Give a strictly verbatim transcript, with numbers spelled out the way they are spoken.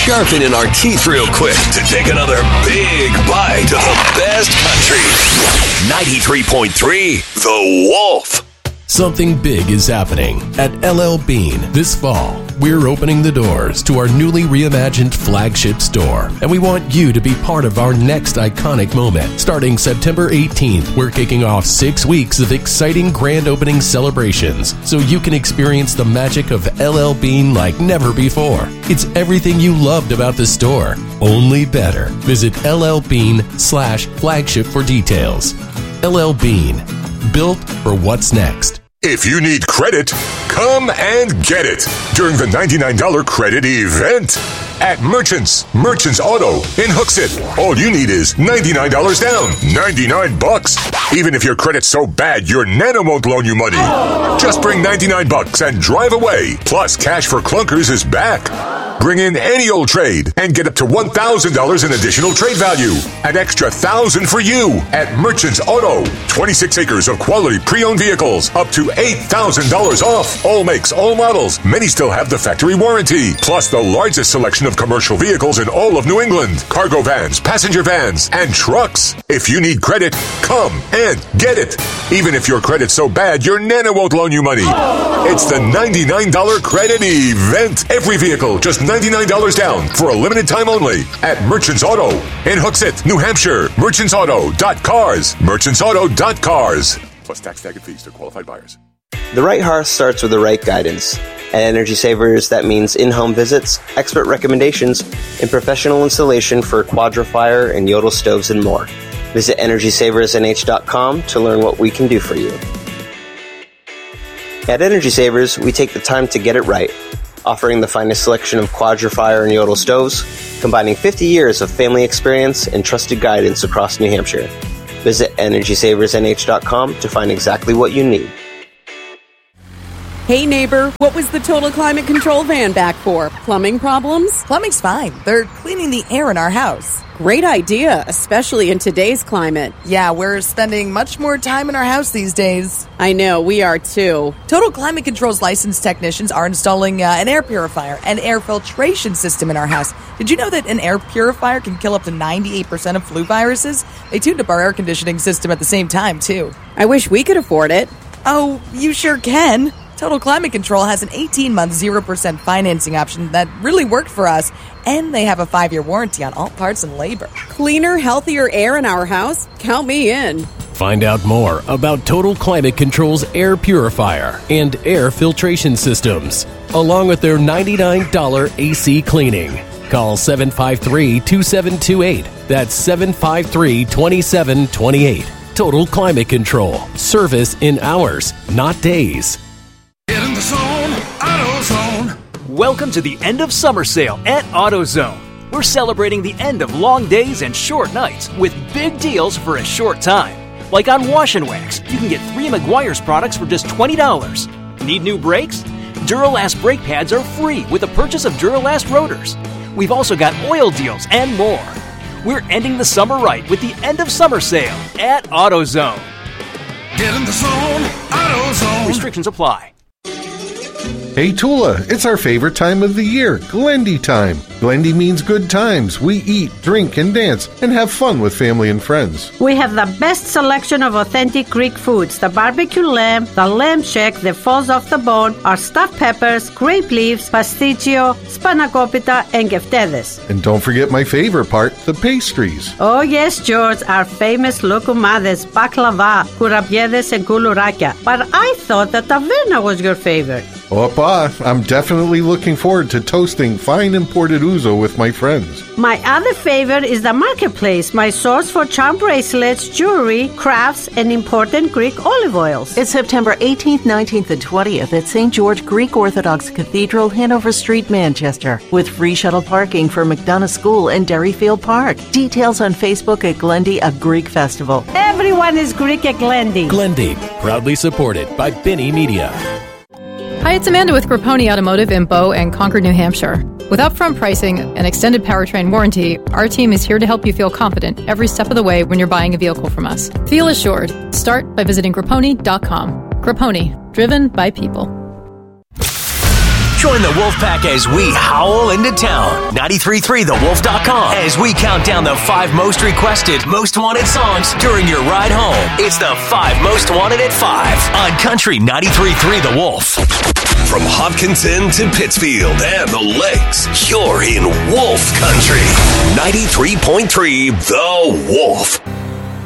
sharpening our teeth real quick to take another big bite of the best country. ninety-three point three The Wolf. Something big is happening at L L Bean this fall. We're opening the doors to our newly reimagined flagship store, and we want you to be part of our next iconic moment. Starting September eighteenth, we're kicking off six weeks of exciting grand opening celebrations, so you can experience the magic of L L Bean like never before. It's everything you loved about the store, only better. Visit llbean slash flagship for details. L L Bean, built for what's next. If you need credit, come and get it during the ninety-nine dollars credit event at Merchants. Merchants Auto in Hooksett. All you need is ninety-nine dollars down. ninety-nine bucks. Even if your credit's so bad, your Nana won't loan you money. Just bring ninety-nine bucks and drive away. Plus, Cash for Clunkers is back. Bring in any old trade and get up to one thousand dollars in additional trade value. An extra one thousand dollars for you at Merchants Auto. twenty-six acres of quality pre-owned vehicles. Up to eight thousand dollars off. All makes, all models. Many still have the factory warranty. Plus the largest selection of commercial vehicles in all of New England. Cargo vans, passenger vans, and trucks. If you need credit, come and get it. Even if your credit's so bad, your Nana won't loan you money. It's the ninety-nine dollars credit event. Every vehicle, just ninety-nine dollars down for a limited time only at Merchants Auto in Hooksett, New Hampshire. merchants auto dot cars. merchants auto dot cars. Plus tax, tag, and fees to qualified buyers. The right hearth starts with the right guidance. At Energy Savers, that means in-home visits, expert recommendations, and professional installation for Quadra-Fire and Yodel stoves and more. Visit energy savers n h dot com to learn what we can do for you. At Energy Savers, we take the time to get it right, offering the finest selection of Quadra-Fire and Yodel stoves, combining fifty years of family experience and trusted guidance across New Hampshire. Visit energy savers n h dot com to find exactly what you need. Hey neighbor, what was the Total Climate Control van back for? Plumbing problems? Plumbing's fine. They're cleaning the air in our house. Great idea, especially in today's climate. Yeah, we're spending much more time in our house these days. I know, we are too. Total Climate Control's licensed technicians are installing uh, an air purifier and air filtration system in our house. Did you know that an air purifier can kill up to ninety-eight percent of flu viruses? They tuned up our air conditioning system at the same time, too. I wish we could afford it. Oh, you sure can. Total Climate Control has an eighteen-month zero percent financing option that really worked for us, and they have a five-year warranty on all parts and labor. Cleaner, healthier air in our house? Count me in. Find out more about Total Climate Control's air purifier and air filtration systems, along with their ninety-nine dollars A C cleaning. Call seven five three, two seven two eight. That's seven five three, two seven two eight. Total Climate Control. Service in hours, not days. Get in the zone, AutoZone. Welcome to the end of summer sale at AutoZone. We're celebrating the end of long days and short nights with big deals for a short time. Like on Wash and Wax, you can get three Meguiar's products for just twenty dollars. Need new brakes? Duralast brake pads are free with the purchase of Duralast rotors. We've also got oil deals and more. We're ending the summer right with the end of summer sale at AutoZone. Get in the zone, AutoZone. Restrictions apply. Hey Tula, it's our favorite time of the year, Glendy time. Glendy means good times. We eat, drink, and dance, and have fun with family and friends. We have the best selection of authentic Greek foods, the barbecue lamb, the lamb shack that falls off the bone, our stuffed peppers, grape leaves, pasticcio, spanakopita, and geftedes. And don't forget my favorite part, the pastries. Oh yes, George, our famous lokumades, baklava, kurabiedes, and kulurakia. But I thought that taverna was your favorite. Opa, I'm definitely looking forward to toasting fine imported ouzo with my friends. My other favorite is the marketplace, my source for charm bracelets, jewelry, crafts, and important Greek olive oils. It's September eighteenth, nineteenth, and twentieth at Saint George Greek Orthodox Cathedral, Hanover Street, Manchester, with free shuttle parking for McDonough School and Derryfield Park. Details on Facebook at Glendy, a Greek festival. Everyone is Greek at Glendy. Glendy, proudly supported by Binney Media. Hi, it's Amanda with Grapponi Automotive in Bow and Concord, New Hampshire. With upfront pricing and extended powertrain warranty, our team is here to help you feel confident every step of the way when you're buying a vehicle from us. Feel assured. Start by visiting grapponi dot com. Grapponi, driven by people. Join the Wolfpack as we howl into town. ninety-three point three the wolf dot com as we count down the five most requested, most wanted songs during your ride home. It's the five most wanted at five on Country ninety-three point three The Wolf. From Hopkinton to Pittsfield and the Lakes, you're in Wolf Country. ninety-three point three The Wolf.